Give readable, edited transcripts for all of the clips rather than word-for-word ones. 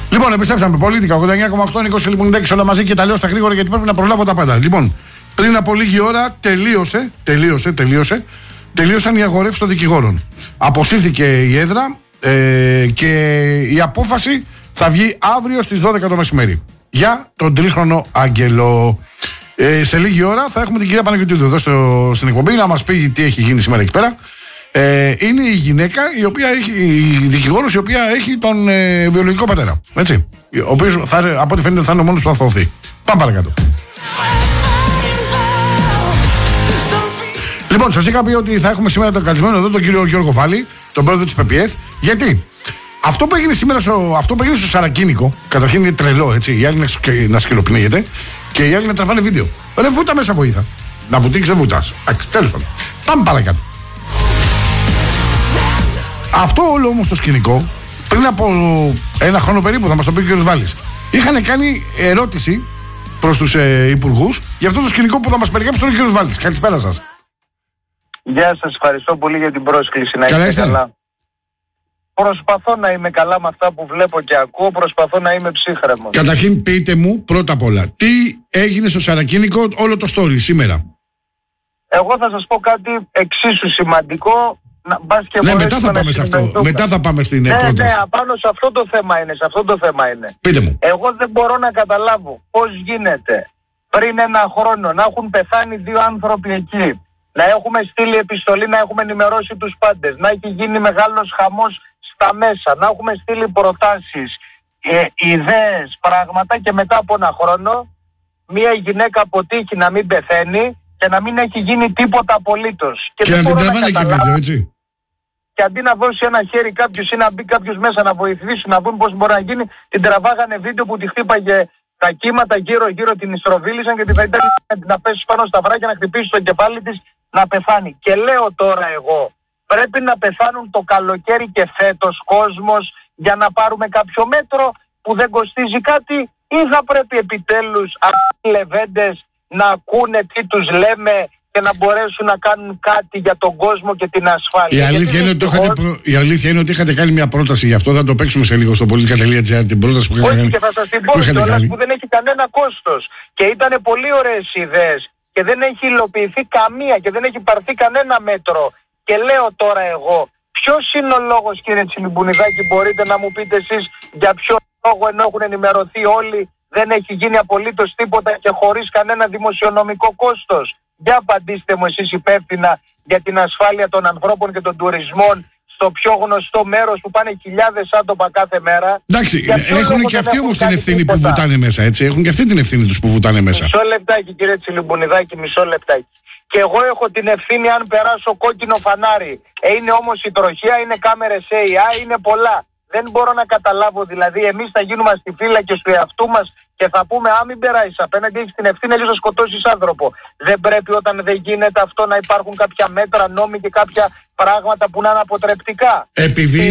Λοιπόν, επιστρέψαμε. Πολίτικα 89,8, 20 λιμουνιδάκης, όλα μαζί και τα λέω στα γρήγορα γιατί πρέπει να προλάβω τα πάντα. Λοιπόν, πριν από λίγη ώρα τελείωσαν οι αγορεύσεις των δικηγόρων. Αποσύρθηκε η έδρα και η απόφαση θα βγει αύριο στις 12 το μεσημέρι για τον τρίχρονο Άγγελο. Σε λίγη ώρα θα έχουμε την κυρία Παναγιωτίδου εδώ στην εκπομπή να μας πει τι έχει γίνει σήμερα εκεί πέρα. Είναι η γυναίκα η δικηγόρος η οποία έχει τον βιολογικό πατέρα. Έτσι. Ο οποίος από ό,τι φαίνεται θα είναι ο μόνος που θα θωθεί. Πάμε παρακάτω. Λοιπόν, σας είχα πει ότι θα έχουμε σήμερα τον καλεσμένο εδώ τον κύριο Γιώργο Βάλλη, τον πρόεδρο της ΠΠΕΘ. Γιατί αυτό που έγινε σήμερα στο Σαρακίνικο, καταρχήν είναι τρελό, έτσι. Οι άλλοι να σκυλοπνίγεται και οι άλλοι να τραβάνε βίντεο. Ρε βούτα μέσα βοήθα. Να βουτήξεις δεν βουτάς. Τέλος πάντων. Πάμε παρακάτω. Αυτό όλο όμως το σκηνικό, πριν από ένα χρόνο περίπου, θα μας το πει ο κ. Βάλλης, είχαν κάνει ερώτηση προς τους υπουργούς για αυτό το σκηνικό που θα μας περιγράψει τον κ. Βάλλης. Καλησπέρα σας. Γεια σας, ευχαριστώ πολύ για την πρόσκληση. Να είστε καλά. Προσπαθώ να είμαι καλά με αυτά που βλέπω και ακούω, προσπαθώ να είμαι ψύχρεμος. Καταρχήν πείτε μου πρώτα απ' όλα, τι έγινε στο Σαρακίνικο όλο το story σήμερα? Εγώ θα σας πω κάτι εξίσου σημαντικό. Ναι, μετά θα πάμε σε αυτό. Μετά θα πάμε στην πρόταση. Ναι, πάνω σε αυτό το θέμα είναι. Πείτε μου. Εγώ δεν μπορώ να καταλάβω πώς γίνεται πριν ένα χρόνο να έχουν πεθάνει 2 άνθρωποι εκεί, να έχουμε στείλει επιστολή, να έχουμε ενημερώσει τους πάντες, να έχει γίνει μεγάλος χαμός στα μέσα, να έχουμε στείλει προτάσεις, ιδέες, πράγματα και μετά από ένα χρόνο μια γυναίκα αποτύχει να μην πεθαίνει και να μην έχει γίνει τίποτα απολύτως. Και να την τραβάνε και βίντεο, έτσι. Και αντί να δώσει ένα χέρι κάποιος ή να μπει κάποιος μέσα να βοηθήσει να δουν πώς μπορεί να γίνει, την τραβάγανε βίντεο που τη χτύπαγε τα κύματα γύρω-γύρω, την ιστροβίλησαν και θα ήταν να πέσει πάνω στα βράχια, να χτυπήσει το κεφάλι της, να πεθάνει. Και λέω τώρα εγώ, πρέπει να πεθάνουν το καλοκαίρι και φέτος κόσμος για να πάρουμε κάποιο μέτρο που δεν κοστίζει κάτι, ή θα πρέπει επιτέλους αυτοί οι λεβέντες να ακούνε τι τους λέμε και να μπορέσουν να κάνουν κάτι για τον κόσμο και την ασφάλεια? Η αλήθεια είναι ότι είχατε κάνει μια πρόταση γι' αυτό, θα το παίξουμε σε λίγο στο politica.gr, την πρόταση που είχατε κάνει. Όχι, και θα σας την πω κιόλας, που δεν έχει κανένα κόστος και ήταν πολύ ωραίες ιδέες και δεν έχει υλοποιηθεί καμία και δεν έχει πάρθει κανένα μέτρο. Και λέω τώρα εγώ, ποιος είναι ο λόγος, κύριε Τσιλιμπουνιδάκη, μπορείτε να μου πείτε εσείς για ποιο λόγο, ενώ έχουν ενημερωθεί όλοι, δεν έχει γίνει απολύτως τίποτα και χωρίς κανένα δημοσιονομικό κόστος? Για απαντήστε μου εσείς υπεύθυνα για την ασφάλεια των ανθρώπων και των τουρισμών στο πιο γνωστό μέρος που πάνε χιλιάδες άτομα κάθε μέρα. Εντάξει, έχουν και αυτοί όμως την ευθύνη που βουτάνε μέσα, έτσι. Έχουν και αυτή την ευθύνη τους που βουτάνε μέσα. Μισό λεπτάκι, κύριε Τσιλιμπουνιδάκη, μισό λεπτάκι. Και εγώ έχω την ευθύνη αν περάσω κόκκινο φανάρι. Είναι όμως η τροχιά, είναι κάμερες AI, είναι πολλά. Δεν μπορώ να καταλάβω, δηλαδή εμείς θα γίνουμε αστιφύλακες του εαυτού μας και θα πούμε μην περάσεις απέναντι, έχεις την ευθύνη, αλλιώς θα σκοτώσεις άνθρωπο. Δεν πρέπει όταν δεν γίνεται αυτό να υπάρχουν κάποια μέτρα, νόμοι και κάποια πράγματα που να είναι αποτρεπτικά? Επειδή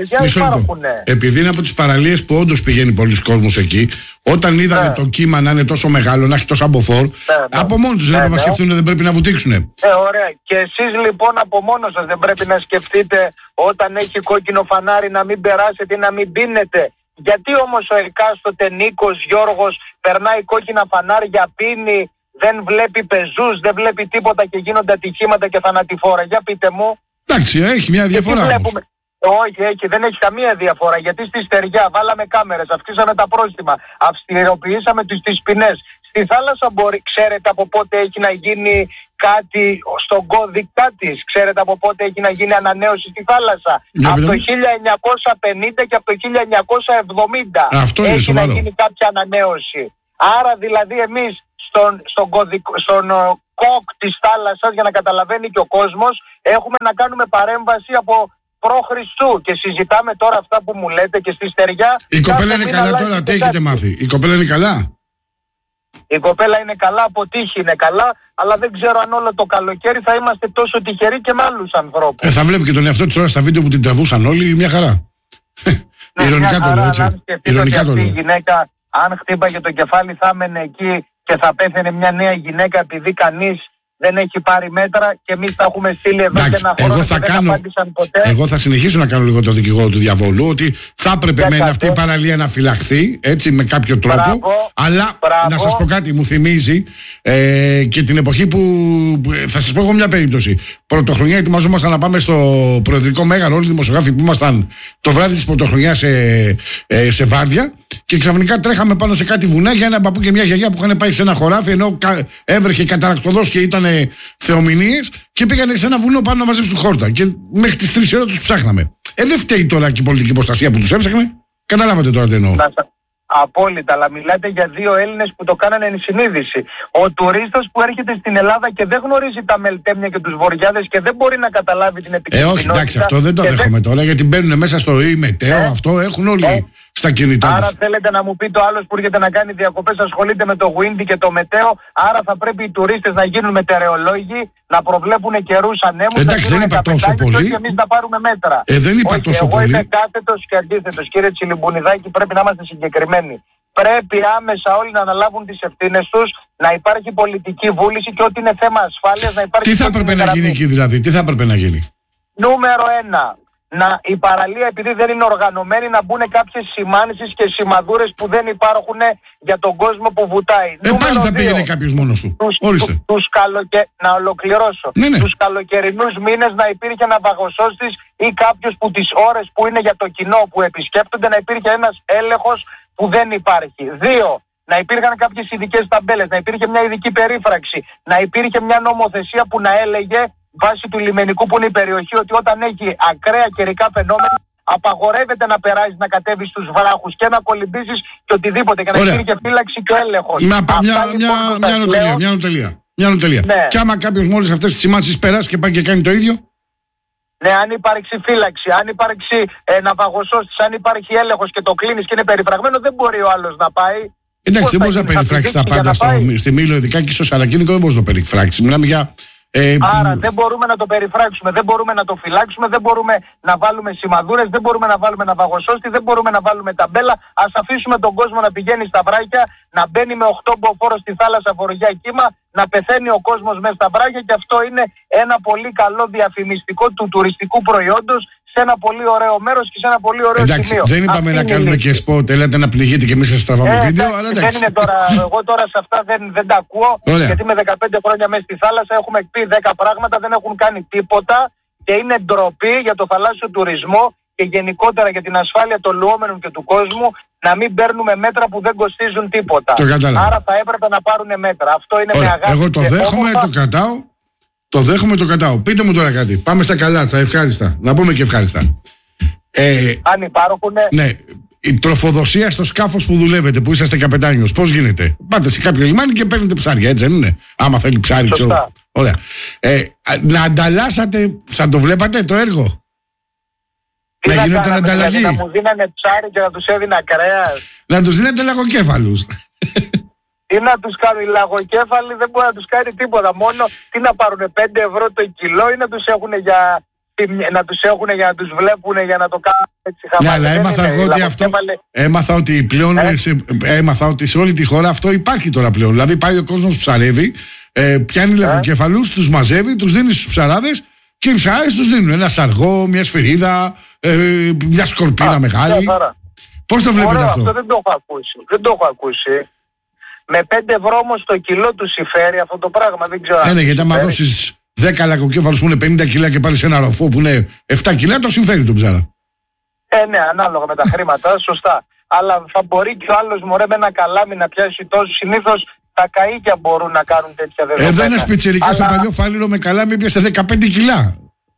είναι από τις παραλίες που όντως πηγαίνει πολλοί κόσμος εκεί, όταν είδανε το κύμα να είναι τόσο μεγάλο, να έχει τόσο αμποφόρ, από μόνοι τους δεν πρέπει να σκεφτούν, δεν πρέπει να βουτήξουν. Ωραία. Και εσείς λοιπόν από μόνος σας δεν πρέπει να σκεφτείτε όταν έχει κόκκινο φανάρι να μην περάσετε ή να μην πίνετε? Γιατί όμως ο εκάστοτε Νίκος, Γιώργος περνάει κόκκινα φανάρια, πίνει, δεν βλέπει πεζούς, δεν βλέπει τίποτα και γίνονται ατυχήματα και θανατηφόρα? Για πείτε μου. Εντάξει, έχει μια διαφορά όμως. Όχι, δεν έχει καμία διαφορά. Γιατί στη στεριά βάλαμε κάμερες, αυξήσαμε τα πρόστιμα, αυστηροποιήσαμε τις ποινές. Στη θάλασσα ξέρετε από πότε έχει να γίνει κάτι στον κώδικα της? Ξέρετε από πότε έχει να γίνει ανανέωση στη θάλασσα? Από το 1950 και από το 1970 έχει να γίνει κάποια ανανέωση. Άρα δηλαδή εμείς στον κοκ της θάλασσας, για να καταλαβαίνει και ο κόσμος, έχουμε να κάνουμε παρέμβαση από προ-Χριστού και συζητάμε τώρα αυτά που μου λέτε και στη στεριά. Η κοπέλα είναι καλά τώρα, τι έχετε μάθει? Η κοπέλα είναι καλά? Η κοπέλα είναι καλά, από τύχη είναι καλά, αλλά δεν ξέρω αν όλο το καλοκαίρι θα είμαστε τόσο τυχεροί και με άλλους ανθρώπους. Θα βλέπει και τον εαυτό της τώρα στα βίντεο που την τραβούσαν όλοι, μια χαρά. Ειρωνικά το λέω, έτσι. Ειρωνικά το λέω. Η γυναίκα, αν χτύπαγε το κεφάλι, θα έμενε εκεί και θα πέθαινε μια νέα γυναίκα επειδή κανείς δεν έχει πάρει μέτρα και εμείς τα έχουμε στείλει εδώ και ένα χρόνο και δεν απάντησαν ποτέ. Εγώ θα συνεχίσω να κάνω λίγο το δικηγόρο του διαβόλου, ότι θα έπρεπε με αυτή η παραλία να φυλαχθεί, έτσι, με κάποιο τρόπο. Αλλά να σας πω κάτι, μου θυμίζει και την εποχή που. Θα σας πω εγώ μια περίπτωση. Πρωτοχρονιά ετοιμαζόμασταν να πάμε στο Προεδρικό Μέγαρο, όλοι οι δημοσιογράφοι που ήμασταν το βράδυ της Πρωτοχρονιάς σε βάρδια. Και ξαφνικά τρέχαμε πάνω σε κάτι βουνά για ένα παππού και μια γιαγιά που είχαν πάει σε ένα χωράφι, ενώ έβρεχε καταρακτοδός και ήταν θεομηνίες, και πήγανε σε ένα βουνό πάνω να μαζέψουν χόρτα. Και μέχρι τις 3 ώρα τους ψάχναμε. Δεν φταίει τώρα και η πολιτική προστασία που τους έψαχνε. Καταλάβατε τώρα τι εννοώ. Απόλυτα, αλλά μιλάτε για 2 Έλληνες που το κάνανε εν συνείδηση. Ο τουρίστας που έρχεται στην Ελλάδα και δεν γνωρίζει τα μελτέμια και τους βορειάδες και δεν μπορεί να καταλάβει την επικοινωνία. Όχι, εντάξει, αυτό δεν το δέχομαι τώρα, γιατί μπαίνουν μέσα στο μετέο, αυτό έχουν όλοι στα κινητά τους. Άρα θέλετε να μου πείτε ο άλλος που έρχεται να κάνει διακοπές ασχολείται με το Windy και το μετέο, άρα θα πρέπει οι τουρίστες να γίνουν μετεωρολόγοι, να προβλέπουν καιρούς ανέμους. Εντάξει, δεν είπα τόσο πολύ. Και εμείς να πάρουμε μέτρα. Δεν είπα τόσο πολύ. Εγώ είμαι κάθετος και αντίθετος. Κύριε Τσιλιμπουνιδάκη, πρέπει να είμαστε συγκεκριμένοι. Πρέπει άμεσα όλοι να αναλάβουν τις ευθύνες τους, να υπάρχει πολιτική βούληση και ό,τι είναι θέμα ασφάλειας να υπάρχει. Τι θα έπρεπε να γίνει εκεί δηλαδή, τι θα έπρεπε να γίνει? Νούμερο 1. Η παραλία, επειδή δεν είναι οργανωμένη, να μπουν κάποιες σημάνσεις και σημαδούρες που δεν υπάρχουν για τον κόσμο που βουτάει. Πάλι θα πήγαινε κάποιος μόνος του. Να ολοκληρώσω. Ναι. Τους καλοκαιρινούς μήνες να υπήρχε ένα βαγοσώστης ή κάποιος που τις ώρες που είναι για το κοινό που επισκέπτονται να υπήρχε ένας έλεγχος που δεν υπάρχει. 2. Να υπήρχαν κάποιες ειδικές ταμπέλες, να υπήρχε μια ειδική περίφραξη, να υπήρχε μια νομοθεσία που να έλεγε βάσει του λιμενικού που είναι η περιοχή ότι όταν έχει ακραία καιρικά φαινόμενα απαγορεύεται να περάσεις, να κατέβεις στους βράχους και να κολυμπήσεις και οτιδήποτε και να υπήρχε φύλαξη και έλεγχος. Μια νοτελεία. Ναι. Και άμα κάποιος μόλις αυτές τις σημάνσεις περάσει και πάει και κάνει το ίδιο. Ναι, αν υπάρξει φύλαξη, αν υπάρξει ναυαγοσώστης, αν υπάρχει έλεγχος και το κλείνεις και είναι περιφραγμένο, δεν μπορεί ο άλλος να πάει. Εντάξει, δεν μπορείς να περιφράξεις τα πάντα στη Μήλο, ειδικά και στο Σαρακίνικο δεν μπορείς να το περιφράξεις. Μιλάμε για. Άρα δεν μπορούμε να το περιφράξουμε, δεν μπορούμε να το φυλάξουμε, δεν μπορούμε να βάλουμε σημαδούρες, δεν μπορούμε να βάλουμε ναυαγοσώστη, δεν μπορούμε να βάλουμε ταμπέλα. Ας αφήσουμε τον κόσμο να πηγαίνει στα βράχια, να μπαίνει με 8 μποφόρ στη θάλασσα φορογιά κύμα, να πεθαίνει ο κόσμος μέσα στα βράχια και αυτό είναι ένα πολύ καλό διαφημιστικό του τουριστικού προϊόντος σε ένα πολύ ωραίο μέρος και σε ένα πολύ ωραίο εντάξει, σημείο. Δεν είπαμε να κάνουμε και σποτ, έλατε να πληγείτε και εμείς σας τραβάμε βίντεο, αλλά εντάξει. Δεν είναι τώρα, εγώ τώρα σε αυτά δεν τα ακούω, γιατί με 15 χρόνια μέσα στη θάλασσα έχουμε πει 10 πράγματα, δεν έχουν κάνει τίποτα και είναι ντροπή για το θαλάσσιο τουρισμό και γενικότερα για την ασφάλεια των λουόμενων και του κόσμου να μην παίρνουμε μέτρα που δεν κοστίζουν τίποτα. Άρα θα έπρεπε να πάρουν μέτρα. Αυτό είναι με αγάπη. Εγώ το δέχομαι, το κρατάω. Το δέχομαι, το κρατάω. Πείτε μου τώρα κάτι. Πάμε στα καλά, στα ευχάριστα. Να πούμε και ευχάριστα. Αν υπάρχουν. Ναι. Η τροφοδοσία στο σκάφος που δουλεύετε, που είσαστε καπετάνιος, πώς γίνεται? Πάτε σε κάποιο λιμάνι και παίρνετε ψάρια, έτσι δεν είναι? Άμα θέλει ψάρι, ξέρω. Ωραία. Να ανταλλάσσατε, θα το βλέπατε το έργο? Να γίνεται ανταλλαγή. Να μου δίνανε ψάρι και να τους έδινα κρέας. Να τους δίνετε λαγοκέφαλους. Τι να τους κάνει, οι λαγοκέφαλοι δεν μπορεί να τους κάνει τίποτα. Μόνο τι να πάρουν 5 ευρώ το κιλό ή να τους έχουν για να τους βλέπουν για να το κάνουν έτσι χαμηλά. Ναι, αλλά έμαθα εγώ ότι αυτό. Έμαθα ότι πλέον έμαθα ότι σε όλη τη χώρα αυτό υπάρχει τώρα πλέον. Δηλαδή πάει ο κόσμος που ψαρεύει, πιάνει λαγοκέφαλους, τους μαζεύει, τους δίνει στους ψαράδες και οι ψαράδες τους δίνουν ένα σαργό, μια σφυρίδα, μια σκορπίνα μεγάλη. Πώς το βλέπετε αυτό? Αυτό δεν το έχω ακούσει. Με 5 ευρώ όμως το κιλό του συμφέρει αυτό το πράγμα, δεν ξέρω. Ναι, γιατί άμα δώσεις 10 λαγοκέφαλους που είναι 50 κιλά και πάλι σε ένα ροφό που είναι 7 κιλά, το συμφέρει τον ψάρα. Ναι, ανάλογα με τα χρήματα, σωστά. Αλλά θα μπορεί και ο άλλος μωρέ με ένα καλάμι να πιάσει τόσο. Συνήθως τα καΐκια μπορούν να κάνουν τέτοια δεδομένα. Εδώ ένα πιτσιρικά στο παλιό Φάληρο με καλάμι πιάσε 15 κιλά.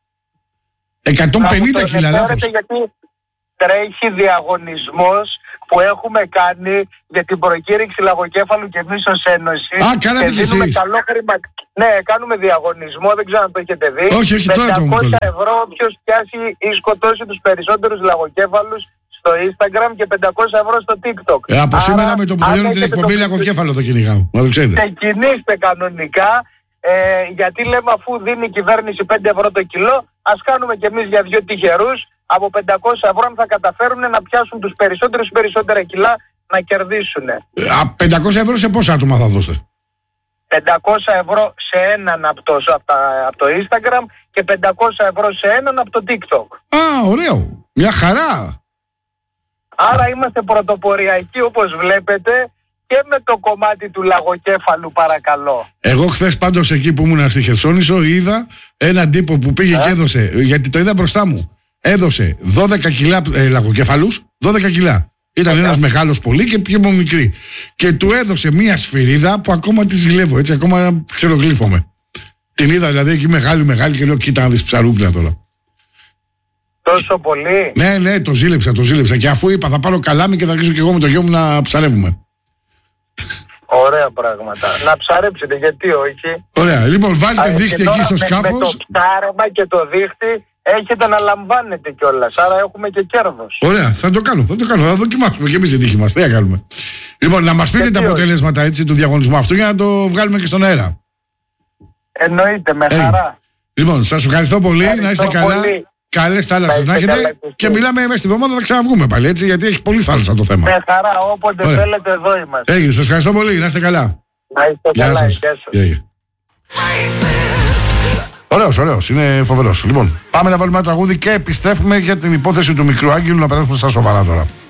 150 κιλά, λάθος. Γιατί τρέχει διαγωνισμός που έχουμε κάνει για την προκήρυξη λαγοκέφαλου και εμείς ως Ένωση. Κάνατε κι εσείς. Καλό χρήμα. Ναι, κάνουμε διαγωνισμό, δεν ξέρω αν το έχετε δει. Όχι, τώρα το έχω. 500 ευρώ όποιος πιάσει ή σκοτώσει τους περισσότερους λαγοκέφαλους στο Instagram και 500 ευρώ στο TikTok. Από σήμερα με το που τελειώνει την εκπομπή λαγοκέφαλο θα κυνηγάω. Να το ξέρετε. Ξεκινήστε κανονικά. Γιατί λέμε αφού δίνει η κυβέρνηση 5 ευρώ το κιλό, ας κάνουμε κι εμείς για 2 τυχερούς από 500 ευρώ αν θα καταφέρουν να πιάσουν τους περισσότερα κιλά να κερδίσουν. 500 ευρώ σε πόσα άτομα θα δώσετε? 500 ευρώ σε έναν από το Instagram και 500 ευρώ σε έναν από το TikTok. Α, ωραίο. Μια χαρά. Άρα είμαστε πρωτοποριακοί όπως βλέπετε και με το κομμάτι του λαγοκέφαλου, παρακαλώ. Εγώ χθες πάντως εκεί που ήμουν στη Χερσόνησο είδα έναν τύπο που πήγε και έδωσε, γιατί το είδα μπροστά μου, έδωσε 12 κιλά λαγοκέφαλους, 12 κιλά. Ήταν ένας μεγάλος πολύ και πιο μικρή. Και του έδωσε μία σφυρίδα που ακόμα τη ζηλεύω, έτσι, ακόμα ξερογλύφομαι. Την είδα δηλαδή εκεί μεγάλη και λέω κοίτα να δεις ψαρούπλα τώρα. Τόσο πολύ? Ναι, το ζήλεψα. Και αφού είπα θα πάρω καλάμι και θα αρχίσω και εγώ με το γιο μου να ψαρεύουμε. Ωραία πράγματα. Να ψαρέψετε, γιατί όχι. Ωραία, λοιπόν βάλτε δίχτυ εκεί στο σκάφος. Με το ψάρεμα και το δίχτυ έχετε να λαμβάνετε κιόλας, άρα έχουμε και κέρδος. Ωραία, θα το κάνω, θα δοκιμάσουμε και εμείς την τύχη μας, τι θα κάνουμε. Λοιπόν, να μας πείτε τα αποτελέσματα έτσι, του διαγωνισμού αυτού για να το βγάλουμε και στον αέρα. Εννοείται, με χαρά. Λοιπόν, σας ευχαριστώ πολύ, να είστε καλά. Καλές θάλασσες να έχετε και μιλάμε μέσα στη βδομάδα, θα ξαναβγούμε πάλι έτσι, γιατί έχει πολύ θάλασσα το θέμα. Με χαρά, όποτε θέλετε εδώ είμαστε. Έγινε, σας ευχαριστώ πολύ, να είστε καλά. Να είστε καλά, γεια σας. Ωραίος, είναι φοβερός. Λοιπόν, πάμε να βάλουμε ένα τραγούδι και επιστρέφουμε για την υπόθεση του μικρού Άγγελου, να περάσουμε στα σοβαρά τώρα.